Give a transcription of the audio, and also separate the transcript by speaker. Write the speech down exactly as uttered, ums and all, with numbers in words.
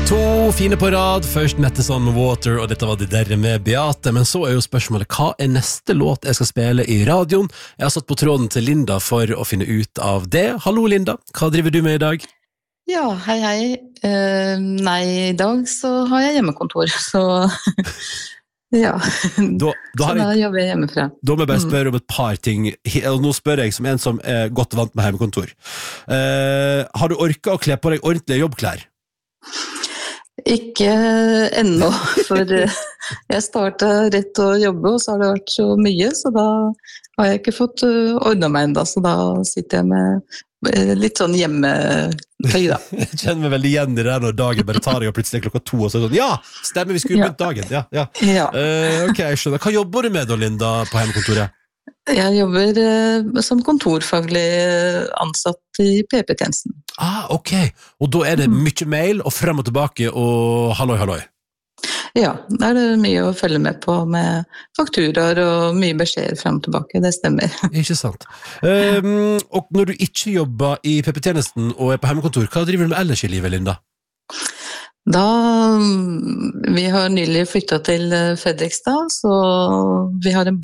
Speaker 1: To fine på rad, først Mettesson Water, og dette var det der med Beate. Men så er jo spørsmålet, hva er neste låt jeg skal spille i radioen? Jeg har satt på tråden til Linda for å finne ut av det. Hallo Linda, hva driver du med i dag?
Speaker 2: Ja, hei hei. Uh, nei, i dag så har jeg hjemmekontor, så ja.
Speaker 1: Da, da
Speaker 2: så da
Speaker 1: jeg,
Speaker 2: jobber jeg hjemmefra.
Speaker 1: Da må jeg bare spørre om et par ting. Nå spør jeg som en som er godt vant med hjemmekontor. Uh, har du orket å kle på deg ordentlige jobbklær?
Speaker 2: Ikke ennå, for jeg startet rett å jobbe, og så har det vært så mye, så da har jeg ikke fått ordnet meg enda, så da sitter jeg med litt sånn hjemmetøy da.
Speaker 1: Jeg kjenner meg veldig igjen i det når dagen bare tar deg og plutselig klokka to, og så er det sånn, ja, stemmer, vi skulle begynt dagen. Ja, ja.
Speaker 2: Ja.
Speaker 1: Uh, ok, jeg skjønner. Hva jobber du med da, Linda, på hjemmekontoret?
Speaker 2: Jeg jobber eh, som kontorfaglig ansatt i P P-tjenesten.
Speaker 1: Ah, ok. Og da er det mye mail og frem og tilbake og halloi, halloi.
Speaker 2: Ja, da er det mye å følge med på med fakturaer og mye beskjeder frem og tilbake, det stemmer.
Speaker 1: Ikke sant. Um, og når du ikke jobber i P P-tjenesten og er på hjemmekontor, hva driver du med ellers i livet, Linda?
Speaker 2: Da, vi har nylig flyttet til Fredrikstad, så vi har en